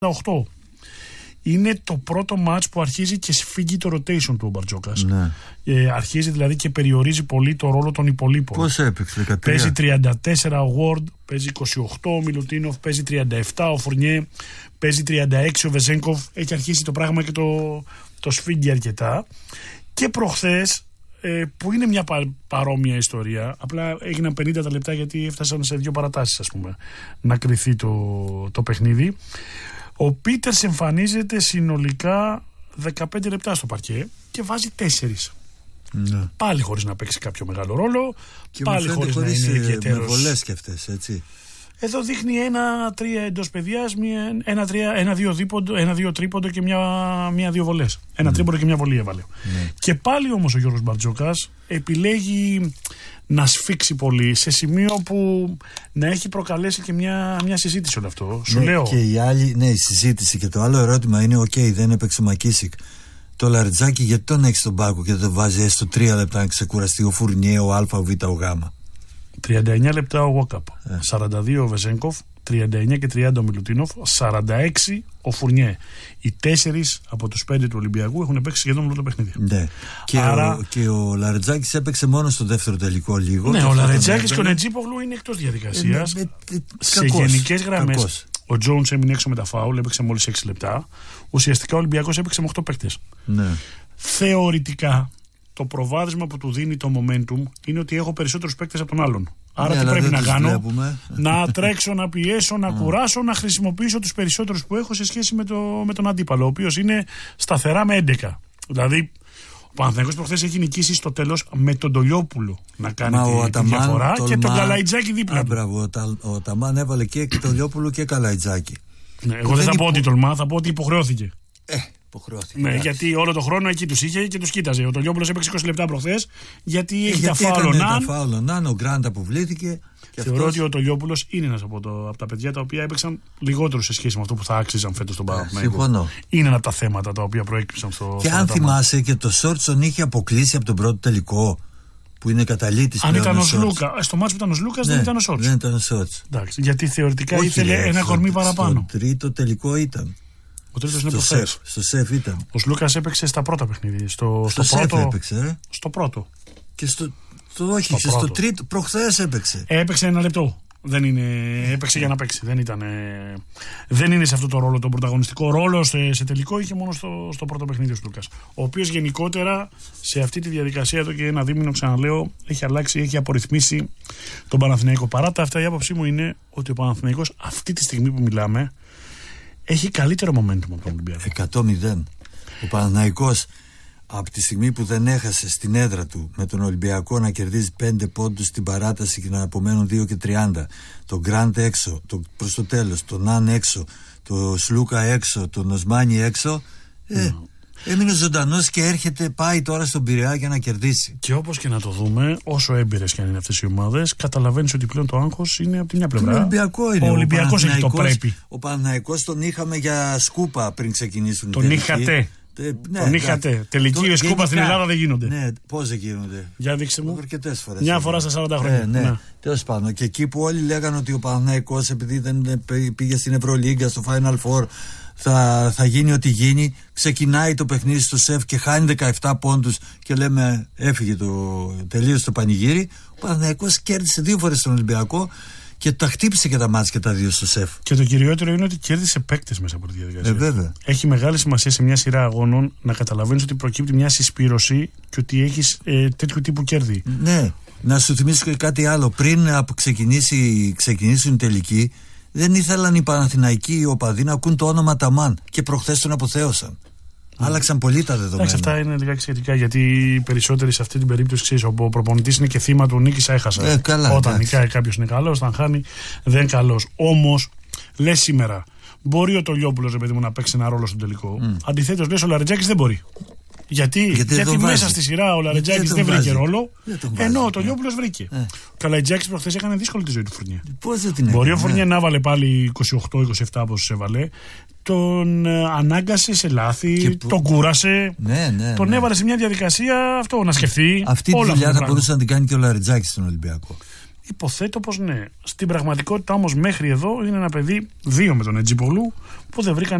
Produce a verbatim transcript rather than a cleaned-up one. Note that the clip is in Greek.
οκτώ. Είναι το πρώτο μάτς που αρχίζει και σφίγγει το rotation του ο Μπαρτζόκας. Ναι. Ε, αρχίζει δηλαδή και περιορίζει πολύ το ρόλο των υπολείπων. Πώς έπαιξε, δεκατρία. Παίζει τριάντα τέσσερα ο Ward, παίζει είκοσι οκτώ ο Μιλουτίνοφ, παίζει τριάντα επτά ο Φουρνιέ, παίζει τριάντα έξι ο Βεζένκοφ. Έχει αρχίσει το πράγμα και το, το σφίγγει αρκετά. Και προχθές, ε, που είναι μια πα, παρόμοια ιστορία, απλά έγιναν πενήντα τα λεπτά γιατί έφτασαν σε δύο παρατάσεις, ας πούμε, να κρυθεί το, το παιχνίδι. Ο Πίτερς εμφανίζεται συνολικά δεκαπέντε λεπτά στο παρκέ και βάζει τέσσερις. Ναι. Πάλι χωρίς να παίξει κάποιο μεγάλο ρόλο, και πάλι χωρίς, χωρίς να είναι ιδιαίτερος. Με βολές και αυτές, έτσι. Εδώ δείχνει ένα τρία εντός παιδιάς, ένα, τρία, ένα, δύο δίποντο, ένα δύο τρίποντο και μια, μια δύο βολές. Ένα mm. τρίποντο και μια βολή έβαλε. Mm. Και πάλι όμως ο Γιώργος Μπαρτζόκας επιλέγει να σφίξει πολύ σε σημείο που να έχει προκαλέσει και μια, μια συζήτηση όλο αυτό. Σου ναι, λέω. Και η άλλη, ναι, η συζήτηση και το άλλο ερώτημα είναι: οκ, okay, δεν έπαιξε ο Μακίσικ. Το Λαριτζάκι, γιατί τον έχει στον πάγκο και δεν το βάζει έστω τρία λεπτά να ξεκουραστεί ο Φουρνιέ, ο Α, ο Β, ο Γ. τριάντα εννιά λεπτά ο Γουόκαπ, ε. σαράντα δύο ο Βεζένκοφ, τριάντα εννιά και τριάντα ο Μιλουτίνοφ, σαράντα έξι ο Φουρνιέ. Οι τέσσερις από τους πέντε του Ολυμπιακού έχουν παίξει σχεδόν όλο το παιχνίδι. Ναι. Και, Άρα... ο, και ο Λαρετζάκης έπαιξε μόνο στο δεύτερο τελικό λίγο. Ναι, ο Λαρετζάκης και ο Νετζίπογλου είναι εκτός διαδικασίας. Ε, ε, ε, σε γενικές γραμμές. Ο Τζόουνς έμεινε έξω με τα φάουλ, έπαιξε μόλις έξι λεπτά. Ουσιαστικά ο Ολυμπιακός έπαιξε με οκτώ παίκτες. Ναι. Θεωρητικά, το προβάδισμα που του δίνει το momentum είναι ότι έχω περισσότερους παίκτες από τον άλλον. Άρα ναι, τι πρέπει να κάνω? Βλέπουμε. Να τρέξω, να πιέσω, να κουράσω, να χρησιμοποιήσω τους περισσότερους που έχω σε σχέση με, το, με τον αντίπαλο, ο οποίος είναι σταθερά με έντεκα. Δηλαδή, ο Παναθηναϊκός προχθές έχει νικήσει στο τέλος με τον Τολιόπουλο να κάνει Μα, τη, τη Αταμάν, διαφορά τολμά, και τον Καλαϊτζάκη δίπλα του. Μπράβο, ο Αταμάν έβαλε και Τολιόπουλο και Καλαϊτζάκη. Ναι, εγώ δεν θα πω ότι τολμά, θα πω ότι υποχρεώθηκε. Ε, υποχρεώθηκε. Ναι, γιατί όλο το χρόνο εκεί τους είχε και τους κοίταζε. Ο Τολιόπουλος έπαιξε είκοσι λεπτά προχθές γιατί ε, έχει γιατί τα φάουλο Ναν, ο Γκραντ αποβλήθηκε. Θεωρώ αυτός... ότι ο Τολιόπουλος είναι ένας από, το, από τα παιδιά τα οποία έπαιξαν λιγότερο σε σχέση με αυτό που θα άξιζαν φέτος στον Παναθηναϊκό. Συμφωνώ. Είναι ένα από τα θέματα τα οποία προέκυψαν στο. Και στο αν Αταμάν. θυμάσαι και το Σόρτς τον είχε αποκλείσει από τον πρώτο τελικό. Που είναι καταλήτης. Αν ήταν ο Σλούκα, στο μάτσο που ήταν ο Σλούκας ναι, δεν ήταν ο Σόρτς. Δεν ήταν ο Σόρτς. Εντάξει, γιατί θεωρητικά Όχι, ήθελε ρε, ένα στο, κορμί παραπάνω. Στο τρίτο τελικό ήταν. Ο τρίτος είναι στο προχθές. σεφ, στο σεφ ήταν. Ο Σλούκας έπαιξε στα πρώτα παιχνίδια. Στο, στο, στο πρώτο, σεφ έπαιξε, ε? Στο πρώτο. Και στο, το, όχι, στο, στο τρίτο, προχθές έπαιξε. Έπαιξε ένα λεπτό. Δεν είναι, έπαιξε για να παίξει. Δεν, ήταν, δεν είναι σε αυτό το ρόλο, τον πρωταγωνιστικό ρόλο σε, σε τελικό είχε μόνο στο, στο πρώτο παιχνίδι ο Λούκας. Ο οποίος γενικότερα σε αυτή τη διαδικασία εδώ και ένα δίμηνο, ξαναλέω, έχει αλλάξει, έχει απορριθμίσει τον Παναθηναϊκό. Παρά τα αυτά, η άποψή μου είναι ότι ο Παναθηναϊκός αυτή τη στιγμή που μιλάμε έχει καλύτερο momentum από τον Ολυμπιακό. εκατό μηδέν. Ο Παναθηναϊκός από τη στιγμή που δεν έχασε στην έδρα του με τον Ολυμπιακό να κερδίζει πέντε πόντους στην παράταση και να απομένουν δύο και τριάντα, τον Γκραντ έξω, το, προς το τέλος, τον Ναν έξω, τον Σλούκα έξω, τον Οσμάνι έξω, ε, mm. έμεινε ζωντανός και έρχεται, πάει τώρα στον Πειραιά για να κερδίσει. Και όπως και να το δούμε, όσο έμπειρες και αν είναι αυτές οι ομάδες, καταλαβαίνεις ότι πλέον το άγχος είναι από τη μια πλευρά. Ο Ολυμπιακό είναι. Ο Ολυμπιακός έχει το πρέπει. Ο Παναθηναϊκός τον είχαμε για σκούπα πριν ξεκινήσουν. Τον είχατε. Ε, ναι, τον είχατε. Τελική σκούπα στην Ελλάδα δεν γίνονται. Ναι, πώς δεν γίνονται? Για δείξτε μου. Αρκετές φορές. Μια φορά στα σαράντα χρόνια. Ε, ναι, ναι. Τέλος πάντων. Και εκεί που όλοι λέγανε ότι ο Παναθηναϊκός επειδή δεν πήγε στην Ευρωλίγκα, στο Final Four, θα, θα γίνει ό,τι γίνει. Ξεκινάει το παιχνίδι στο σεφ και χάνει δεκαεπτά πόντους και λέμε έφυγε το τελείωσε το πανηγύρι. Ο Παναθηναϊκός κέρδισε δύο φορές τον Ολυμπιακό. Και τα χτύπησε και τα μάτς και τα δύο στο σεφ. Και το κυριότερο είναι ότι κέρδισε παίκτες μέσα από τη διαδικασία. Ε, βέβαια. Έχει μεγάλη σημασία σε μια σειρά αγώνων να καταλαβαίνεις ότι προκύπτει μια συσπήρωση και ότι έχεις ε, τέτοιου τύπου κέρδη. Ναι. Να σου θυμίσω και κάτι άλλο. Πριν από ξεκινήσει, ξεκινήσουν οι τελικοί, δεν ήθελαν οι Παναθηναϊκοί οι οπαδοί να ακούν το όνομα Ταμάν. Και προχθές τον αποθέωσαν. Mm. Άλλαξαν πολύ τα δεδομένα. Εντάξει, αυτά είναι λιγάκι σχετικά γιατί οι περισσότεροι σε αυτή την περίπτωση ξέρεις, ο προπονητής είναι και θύμα του νίκησα έχασα. Ε, καλά, όταν νικάει κάποιος είναι καλός, όταν χάνει δεν είναι καλός. Όμως, λες σήμερα, μπορεί ο Τολιόπουλος παιδί μου να παίξει ένα ρόλο στο τελικό. Mm. Αντιθέτως, λες ο Λαρετζάκης δεν μπορεί. Γιατί, γιατί, γιατί μέσα βάζει. Στη σειρά ο Λαρετζάκης δεν, δεν βρήκε ρόλο, ενώ ο Τολιόπουλος βρήκε. Ε. Ο Καλαϊτζάκης προχθές έκανε δύσκολη τη ζωή του Φουρνιέ. Πώς δεν την έκανε? Μπορεί ο Φουρνιέ να βάλε πάλι είκοσι οκτώ είκοσι επτά όπως έβαλε. Τον ε, ανάγκασε σε λάθη, που... τον κούρασε. Ναι, ναι, τον ναι. έβαλε σε μια διαδικασία αυτό να σκεφτεί. Αυτή τη δουλειά θα μπορούσε να την κάνει και ο Λαρετζάκης στον Ολυμπιακό. Υποθέτω πως ναι. Στην πραγματικότητα όμως μέχρι εδώ είναι ένα παιδί, δύο με τον Ετζιπολού, που δεν βρήκαν